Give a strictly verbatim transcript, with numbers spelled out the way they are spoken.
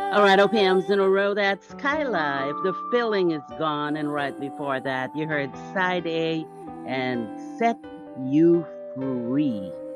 All right, O P Ms in a row. That's Skylife. The feeling is gone. And right before that, you heard Side A and Set You Free.